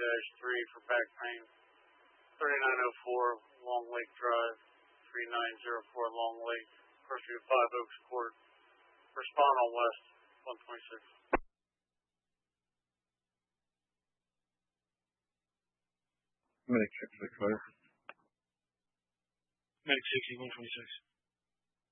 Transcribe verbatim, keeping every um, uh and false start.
three for back pain. thirty-nine oh four Long Lake Drive, three nine zero four Long Lake, Pursuit five Oaks Court. Respond on West, one twenty-six. Medic six six five. Medic sixty, one twenty-six.